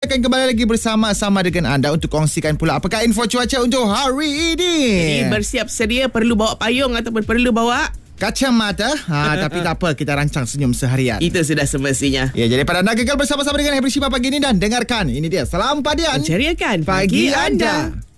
akan kembali lagi bersama-sama dengan anda untuk kongsikan pula apakah info cuaca untuk hari ini. Jadi bersiap sedia, perlu bawa payung ataupun perlu bawa kacamata. Tapi tak apa, kita rancang senyum seharian. itu sudah semestinya. Ya, jadi pada anda kekal bersama-sama dengan Hebri Syifa pagi ini dan dengarkan. Ini dia Salam Padian. Menceriakan Pagi anda.